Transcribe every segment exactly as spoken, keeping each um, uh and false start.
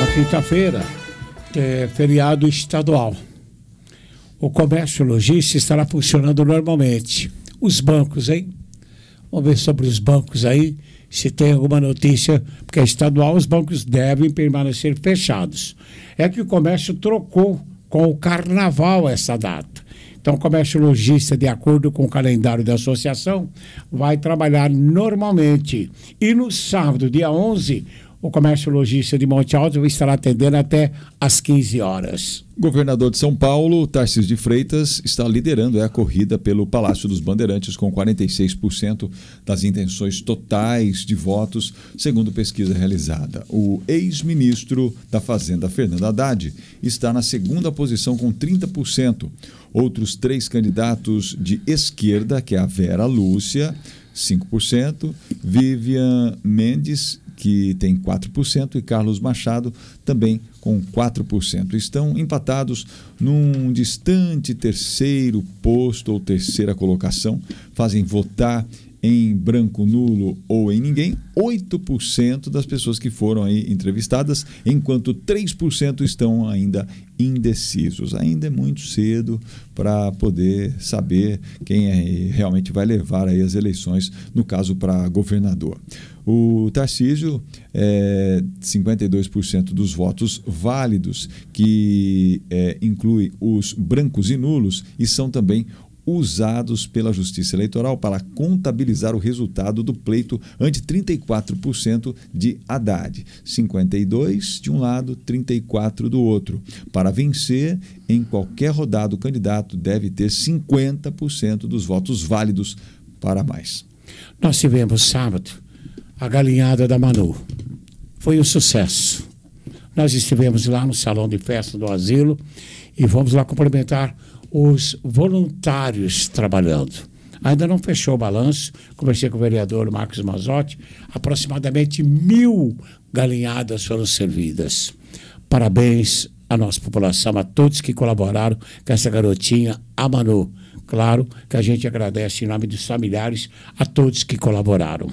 próxima quinta-feira, é feriado estadual. O comércio logístico estará funcionando normalmente. Os bancos, hein? Vamos ver sobre os bancos aí, se tem alguma notícia, porque é estadual, os bancos devem permanecer fechados. É que o comércio trocou com o carnaval essa data. Então, o comércio logístico, de acordo com o calendário da associação, vai trabalhar normalmente. E no sábado, dia onze, o comércio logístico de Monte Alto estará atendendo até às quinze horas. O governador de São Paulo, Tarcísio de Freitas, está liderando a corrida pelo Palácio dos Bandeirantes com quarenta e seis por cento das intenções totais de votos, segundo pesquisa realizada. O ex-ministro da Fazenda, Fernando Haddad, está na segunda posição com trinta por cento. Outros três candidatos de esquerda, que é a Vera Lúcia, cinco por cento, Vivian Mendes, que tem quatro por cento, e Carlos Machado, também com quatro por cento. Estão empatados num distante terceiro posto ou terceira colocação, fazem votar em branco, nulo ou em ninguém, oito por cento das pessoas que foram aí entrevistadas, enquanto três por cento estão ainda indecisos. Ainda é muito cedo para poder saber quem é, realmente vai levar aí as eleições, no caso para governador. O Tarcísio, é, cinquenta e dois por cento dos votos válidos, que é, inclui os brancos e nulos, e são também usados pela Justiça Eleitoral para contabilizar o resultado do pleito ante trinta e quatro por cento de Haddad. cinquenta e dois por cento de um lado, trinta e quatro por cento do outro. Para vencer, em qualquer rodada, o candidato deve ter cinquenta por cento dos votos válidos para mais. Nós tivemos sábado a galinhada da Manu. Foi um sucesso. Nós estivemos lá no salão de festa do asilo e vamos lá cumprimentar os voluntários trabalhando. Ainda não fechou o balanço, conversei com o vereador Marcos Mazzotti, aproximadamente mil galinhadas foram servidas. Parabéns à nossa população, a todos que colaboraram com essa garotinha, a Manu. Claro que a gente agradece em nome dos familiares a todos que colaboraram.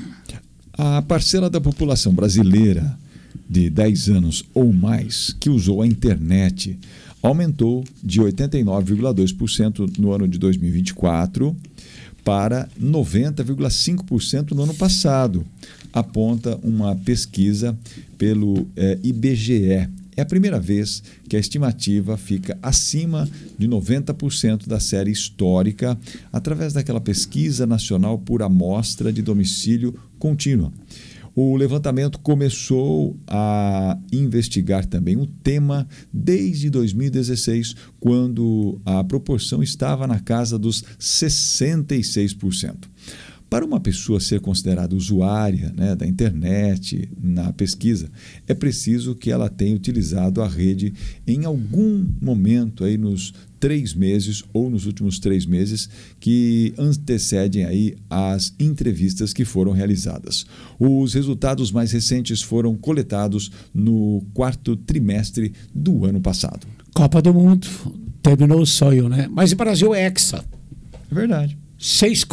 A parcela da população brasileira de dez anos ou mais que usou a internet aumentou de oitenta e nove vírgula dois por cento no ano de dois mil e vinte e quatro para noventa vírgula cinco por cento no ano passado, aponta uma pesquisa pelo eh, I B G E. É a primeira vez que a estimativa fica acima de noventa por cento da série histórica, através daquela pesquisa nacional por amostra de domicílio contínua. O levantamento começou a investigar também o tema desde dois mil e dezesseis, quando a proporção estava na casa dos sessenta e seis por cento. Para uma pessoa ser considerada usuária, né, da internet na pesquisa, é preciso que ela tenha utilizado a rede em algum momento aí nos três meses ou nos últimos três meses que antecedem aí as entrevistas que foram realizadas. Os resultados mais recentes foram coletados no quarto trimestre do ano passado. Copa do Mundo, terminou o sonho, né? Mas o Brasil é hexa. É verdade. Seis